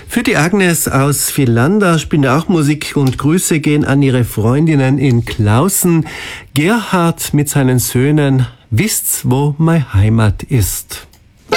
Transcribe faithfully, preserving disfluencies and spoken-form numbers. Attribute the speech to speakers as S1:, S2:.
S1: Für die Agnes aus Vilanda spielt auch Musik und Grüße gehen an ihre Freundinnen in Klausen. Gerhard mit seinen Söhnen, wisst's, wo meine Heimat ist.